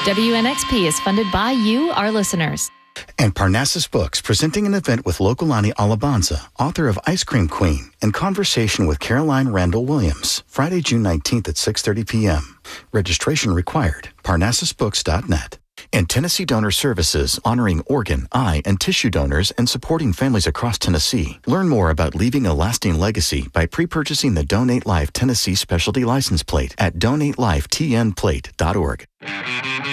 WNXP is funded by you, our listeners. And Parnassus Books, presenting an event with Lokalani Alabanza, author of Ice Cream Queen, in conversation with Caroline Randall Williams, Friday, June 19th at 6:30 p.m. Registration required. ParnassusBooks.net. And Tennessee Donor Services, honoring organ, eye, and tissue donors and supporting families across Tennessee. Learn more about leaving a lasting legacy by pre-purchasing the Donate Life Tennessee Specialty License Plate at DonateLifeTNPlate.org.